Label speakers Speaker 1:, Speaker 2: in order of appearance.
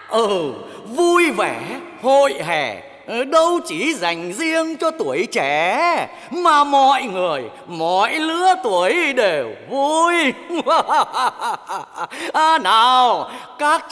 Speaker 1: Vui vẻ hội hè đâu chỉ dành riêng cho tuổi trẻ, mà mọi người mọi lứa tuổi đều vui. Nào các